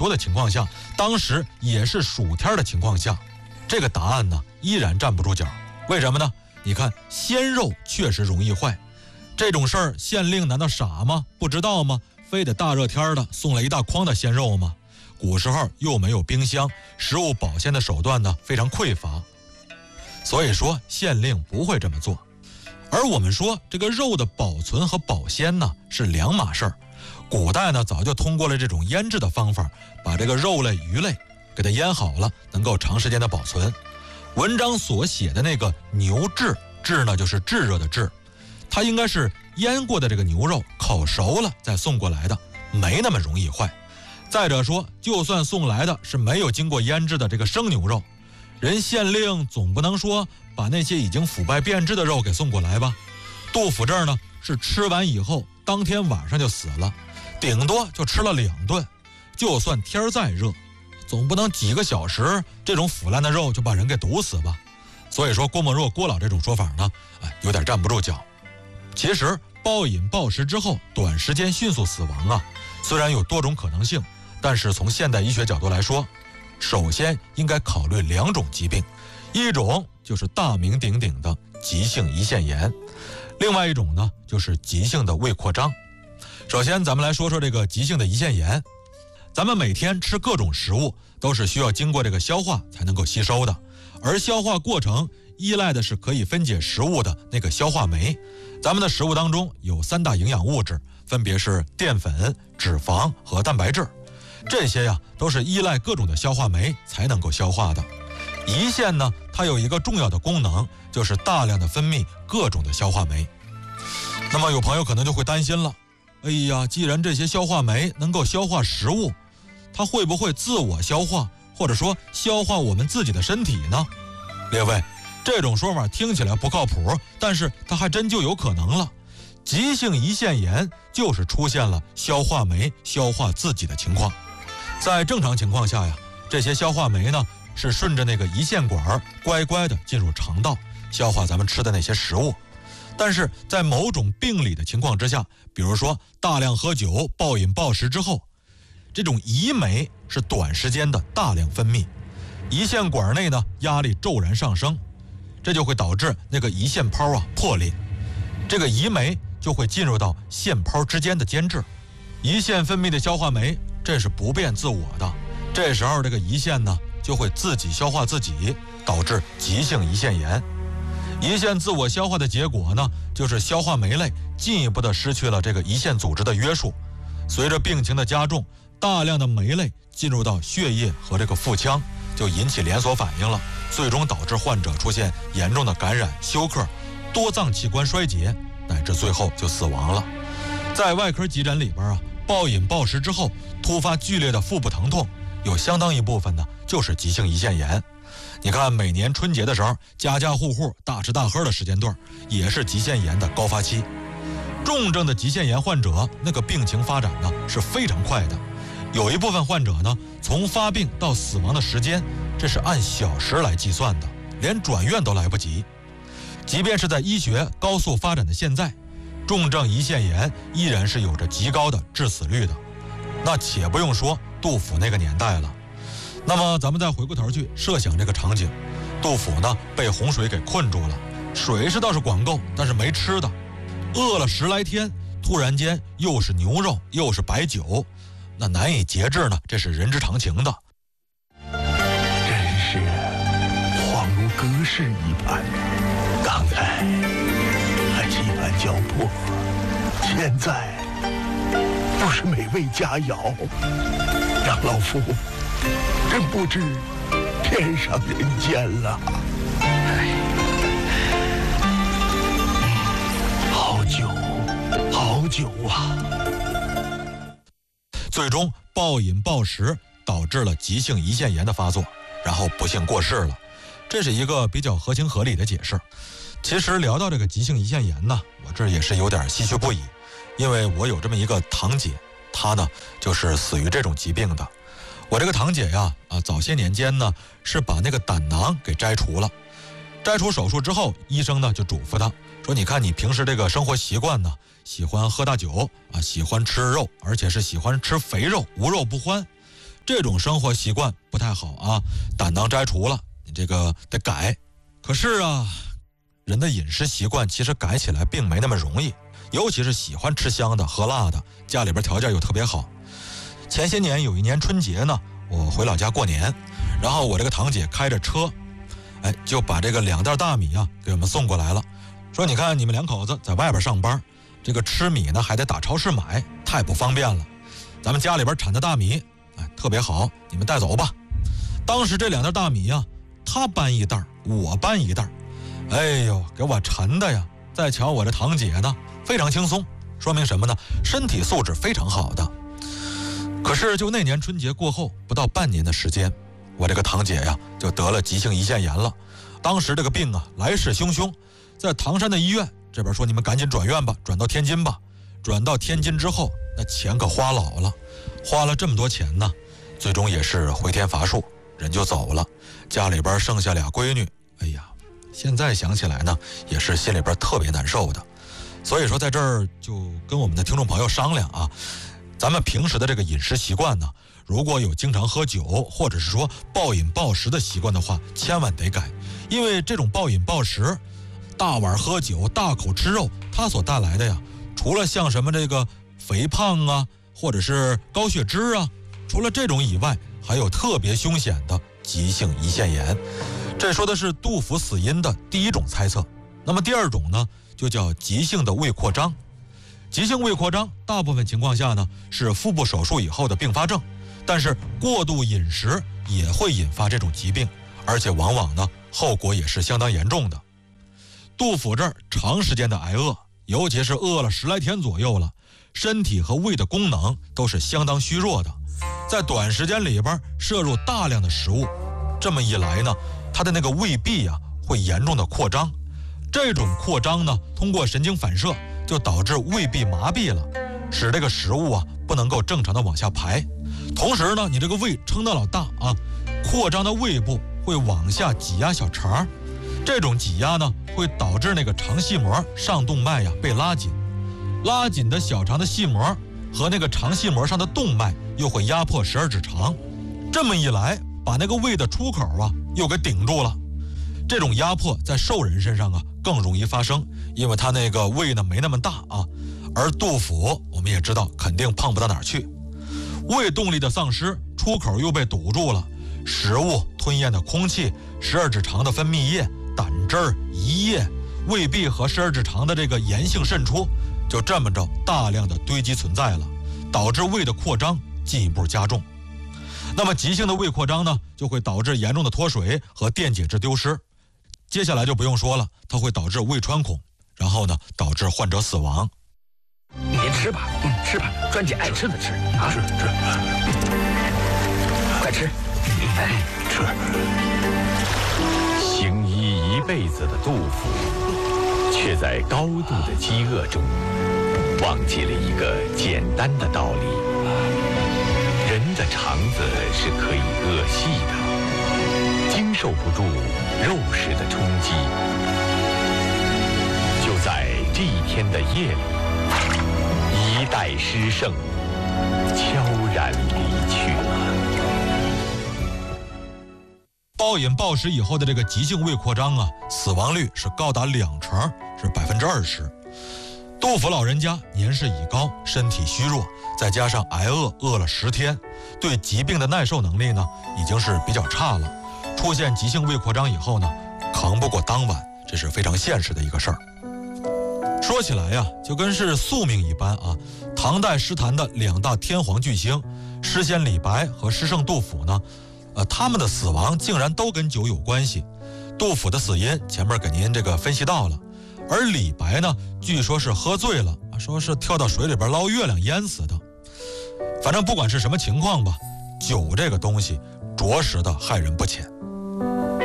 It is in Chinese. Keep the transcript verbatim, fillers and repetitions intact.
多的情况下，当时也是暑天的情况下，这个答案呢依然站不住脚。为什么呢？你看鲜肉确实容易坏，这种事儿县令难道傻吗？不知道吗？非得大热天的送来一大筐的鲜肉吗？古时候又没有冰箱，食物保鲜的手段呢非常匮乏，所以说县令不会这么做。而我们说这个肉的保存和保鲜呢是两码事儿。古代呢早就通过了这种腌制的方法，把这个肉类鱼类给它腌好了，能够长时间的保存。文章所写的那个牛炙，炙呢就是炙热的炙，它应该是腌过的这个牛肉烤熟了再送过来的，没那么容易坏。再者说，就算送来的是没有经过腌制的这个生牛肉，人县令总不能说把那些已经腐败变质的肉给送过来吧。杜甫这儿呢是吃完以后当天晚上就死了，顶多就吃了两顿，就算天再热，总不能几个小时这种腐烂的肉就把人给毒死吧。所以说郭沫若郭老这种说法呢，哎，有点站不住脚。其实暴饮暴食之后短时间迅速死亡啊，虽然有多种可能性，但是从现代医学角度来说，首先应该考虑两种疾病，一种就是大名鼎鼎的急性胰腺炎，另外一种呢就是急性的胃扩张。首先咱们来说说这个急性的胰腺炎。咱们每天吃各种食物都是需要经过这个消化才能够吸收的，而消化过程依赖的是可以分解食物的那个消化酶。咱们的食物当中有三大营养物质，分别是淀粉、脂肪和蛋白质，这些呀都是依赖各种的消化酶才能够消化的。胰腺呢，它有一个重要的功能，就是大量的分泌各种的消化酶。那么有朋友可能就会担心了，哎呀，既然这些消化酶能够消化食物，它会不会自我消化，或者说消化我们自己的身体呢？列位，这种说法听起来不靠谱，但是它还真就有可能了。急性胰腺炎就是出现了消化酶消化自己的情况。在正常情况下呀，这些消化酶呢是顺着那个胰腺管乖乖的进入肠道，消化咱们吃的那些食物。但是在某种病理的情况之下，比如说大量喝酒、暴饮暴食之后，这种胰酶是短时间的大量分泌，胰腺管内呢压力骤然上升，这就会导致那个胰腺泡啊破裂，这个胰酶就会进入到腺泡之间的间质。胰腺分泌的消化酶这是不变自我的，这时候这个胰腺呢就会自己消化自己，导致急性胰腺炎。胰腺自我消化的结果呢，就是消化酶类进一步的失去了这个胰腺组织的约束，随着病情的加重，大量的酶类进入到血液和这个腹腔，就引起连锁反应了，最终导致患者出现严重的感染、休克、多脏器官衰竭，乃至最后就死亡了。在外科急诊里边啊，暴饮暴食之后突发剧烈的腹部疼痛，有相当一部分呢就是急性胰腺炎。你看每年春节的时候，家家户户大吃大喝的时间段，也是急腺炎的高发期。重症的急腺炎患者那个病情发展呢是非常快的，有一部分患者呢从发病到死亡的时间，这是按小时来计算的，连转院都来不及。即便是在医学高速发展的现在，重症胰腺炎依然是有着极高的致死率的，那且不用说杜甫那个年代了。那么咱们再回过头去设想这个场景，杜甫呢被洪水给困住了，水是倒是管够，但是没吃的，饿了十来天，突然间又是牛肉又是白酒，那难以节制呢，这是人之常情的。 真是恍如隔世一般，刚才还饥寒交迫，现在都是美味佳肴，让老夫真不知天上人间了。哎，好久好久啊！ 最终暴饮暴食导致了急性胰腺炎的发作，然后不幸过世了，这是一个比较合情合理的解释。其实聊到这个急性胰腺炎呢，我这也是有点唏嘘不已，因为我有这么一个堂姐，她呢就是死于这种疾病的。我这个堂姐呀，啊，早些年间呢是把那个胆囊给摘除了。摘除手术之后，医生呢就嘱咐她说：“你看你平时这个生活习惯呢，喜欢喝大酒啊，喜欢吃肉，而且是喜欢吃肥肉，无肉不欢。 这种生活习惯不太好啊，胆囊摘除了，你这个得改。可是啊，人的饮食习惯其实改起来并没那么容易，尤其是喜欢吃香的喝辣的，家里边条件又特别好。前些年有一年春节呢，我回老家过年，然后我这个堂姐开着车，哎，就把这个两袋大米啊给我们送过来了，说你看你们两口子在外边上班，这个吃米呢还得打超市买，太不方便了，咱们家里边产的大米，哎，特别好，你们带走吧。当时这两袋大米啊，他搬一袋，我搬一袋，哎呦，给我馋的呀！再瞧我这堂姐呢，非常轻松，说明什么呢？身体素质非常好的。可是就那年春节过后不到半年的时间，我这个堂姐呀就得了急性胰腺炎了。当时这个病啊来势汹汹，在唐山的医院这边说你们赶紧转院吧，转到天津吧。转到天津之后，那钱可花老了，花了这么多钱呢，最终也是回天乏术，人就走了。家里边剩下俩闺女，哎呀，现在想起来呢，也是心里边特别难受的。所以说在这儿就跟我们的听众朋友商量啊，咱们平时的这个饮食习惯呢，如果有经常喝酒或者是说暴饮暴食的习惯的话，千万得改。因为这种暴饮暴食，大碗喝酒，大口吃肉，它所带来的呀，除了像什么这个肥胖啊，或者是高血脂啊，除了这种以外，还有特别凶险的急性胰腺炎。这说的是杜甫死因的第一种猜测。那么第二种呢，就叫急性的胃扩张。急性胃扩张大部分情况下呢是腹部手术以后的并发症，但是过度饮食也会引发这种疾病，而且往往呢后果也是相当严重的。杜甫这儿长时间的挨饿，尤其是饿了十来天左右了，身体和胃的功能都是相当虚弱的，在短时间里边摄入大量的食物，这么一来呢，他的那个胃壁啊会严重的扩张。这种扩张呢，通过神经反射就导致胃壁麻痹了，使这个食物啊不能够正常的往下排。同时呢，你这个胃撑得老大啊，扩张的胃部会往下挤压小肠，这种挤压呢会导致那个肠系膜上动脉呀被拉紧，拉紧的小肠的系膜和那个肠系膜上的动脉又会压迫十二指肠，这么一来把那个胃的出口啊又给顶住了。这种压迫在瘦人身上啊更容易发生，因为他那个胃呢没那么大啊，而杜甫我们也知道肯定胖不到哪儿去。胃动力的丧失，出口又被堵住了，食物吞咽的空气，十二指肠的分泌液、胆汁儿、胰液，胃壁和十二指肠的这个炎性渗出，就这么着大量的堆积存在了，导致胃的扩张进一步加重。那么急性的胃扩张呢，就会导致严重的脱水和电解质丢失。接下来就不用说了，它会导致胃穿孔，然后呢导致患者死亡。 您吃吧，嗯，吃吧，专捡爱吃的吃啊， 吃吃， 快吃，哎， 吃。 行医一辈子的杜甫，却在高度的饥饿中，忘记了一个简单的道理：人的肠子是可以饿细的，经受不住肉食的冲击。就在这一天的夜里，一代诗圣悄然离去了。 暴饮暴食以后的这个急性胃扩张啊，死亡率是高达两成，是百分之二十。杜甫老人家年事已高，身体虚弱，再加上挨饿饿了十天，对疾病的耐受能力呢已经是比较差了。出现急性胃扩张以后呢，扛不过当晚，这是非常现实的一个事儿。说起来呀，就跟是宿命一般啊。唐代诗坛的两大天皇巨星，诗仙李白和诗圣杜甫呢，呃，他们的死亡竟然都跟酒有关系。杜甫的死因前面给您这个分析到了，而李白呢，据说是喝醉了，说是跳到水里边捞月亮淹死的。反正不管是什么情况吧，酒这个东西着实的害人不浅。